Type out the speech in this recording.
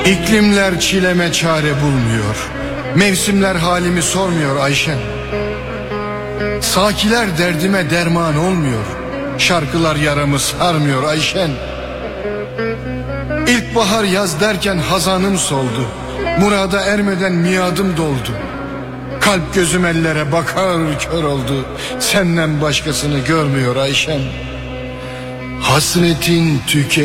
İklimler çileme çare bulmuyor, mevsimler halimi sormuyor Ayşen. Sakiler derdime derman olmuyor, şarkılar yaramı sarmıyor Ayşen. İlkbahar yaz derken hazanım soldu, murada ermeden miadım doldu. Kalp gözüm ellere bakar kör oldu, senden başkasını görmüyor Ayşen. Hasretin tüke